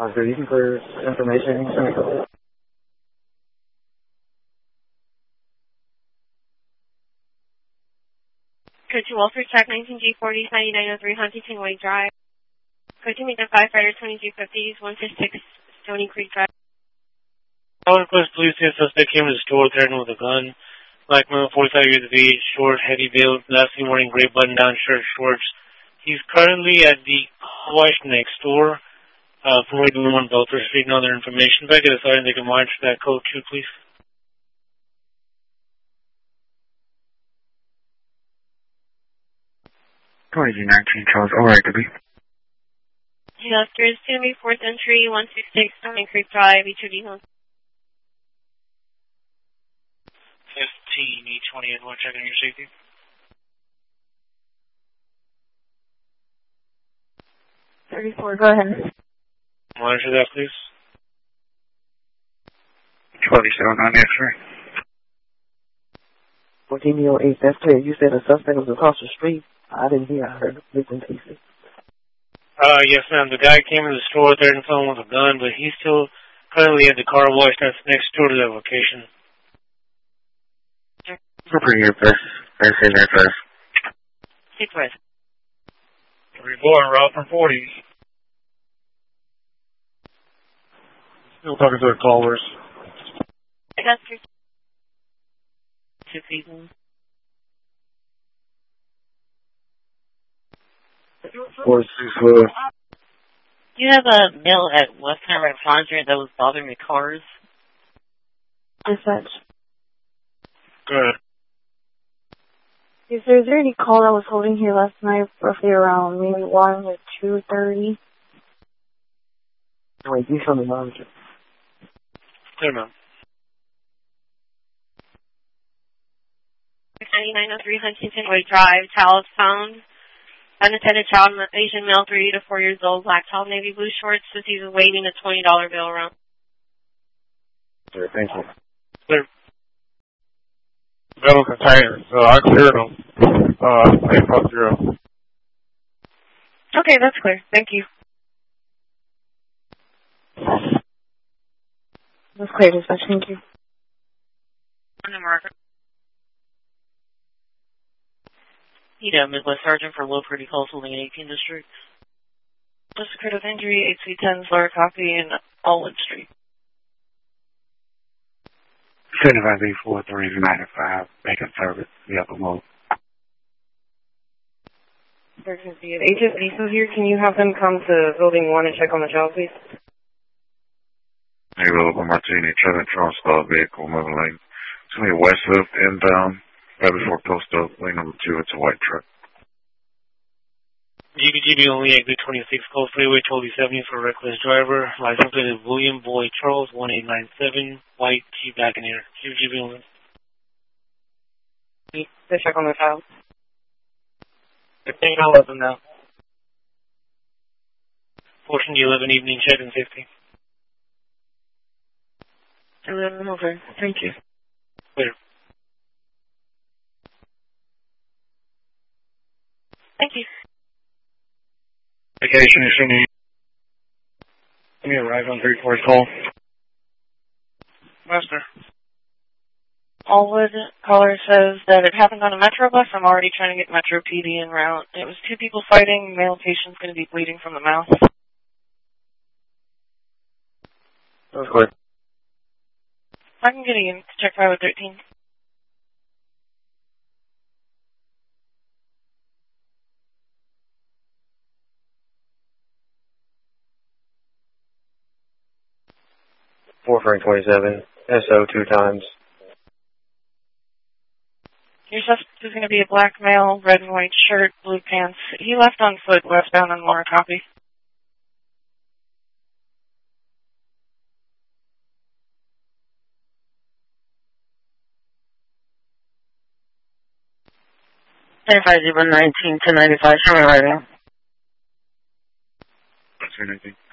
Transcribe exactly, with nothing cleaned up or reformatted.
Uh, so you can clear information. Could you also check nineteen G forty ninety-nine oh three Huntington Way Drive? Could you make the five fighter twenty-two fifties one fifty-six Stony Creek Drive? I request police see a suspect came to the store threatened with a gun. Black male, forty-five years of age, short, heavy build, last seen wearing gray button-down shirt, shorts. He's currently at the car wash next door. Uh, for waiting on Belfer Street and other information. If I get a sergeant, they can monitor that code too, please. twenty G nineteen, Charles. All right, to be. Yes, there is going to be fourth entry, one sixty-six Stony Creek Drive, each of you. fifteen, E twenty, and one checking your safety. thirty-four, go ahead. Monitor that, please. twenty-seven on X-ray. fourteen oh eight, that's clear. You said a suspect was across the street. I didn't hear. I heard bits and pieces. Uh, yes, ma'am. The guy came in the store threatening someone with a gun, but he's still currently at the car wash that's next door to that location. We're pretty good, first. Let's say that first. Six West. thirty-four, route from forty. Still talking to the callers. I got three. Two people. Four, six, four. You have a male at West Conrad Conjure that was bothering the cars. Dispatch. Good. Is there, is there any call I was holding here last night, roughly around maybe one or two thirty? Wait, you show me monitor. Clear, ma'am. ninety-nine oh three Huntington Way Drive, child found. Unattended child, Asian male, three to four years old, black top, navy blue shorts, says he's waving a twenty dollar bill around. Sure, thank you. Clear. Metal containers. Uh, I cleared them. Uh, eight five zero. Okay, that's clear. Thank you. That's clear, dispatch. Thank you. Margaret. Yeah, Midwest Sergeant for Low Pretty Calls holding eighteen District. Just occurred with injury, H C ten, Florida copy in Allwood Street. seventy-five eight four three ninety-five, bacon service, the upper mode. Emergency. Agent Lisa here. Can you have them come to building one and check on the child, please? Hey, Local Martini, Trevor Charles, Star Vehicle, moving lane. It's going to be west lift, inbound, right before post up, lane number two, it's a white truck. G B G B only exit twenty-six, Cold Freeway, totally seventy for reckless driver. License plate is William Boyd Charles, one eight nine seven, white Jeep Wagoneer. G B G B only. They check on the child. fifteen eleven now. fourteen eleven evening check and safety. eleven over. Thank you. Clear. Thank you. Vacation is soon. Let me arrive on three four's call. Master. Allwood caller says that it happened on a Metro bus. I'm already trying to get Metro P D en route. It was two people fighting. Male patient's going to be bleeding from the mouth. That's good. I can get in to check five thirteen. four Frank twenty-seven, S O two times. Your suspect is going to be a black male, red and white shirt, blue pants. He left on foot westbound on Laura copy. thirty-five zero nineteen to ninety-five, show me right now. two nineteen.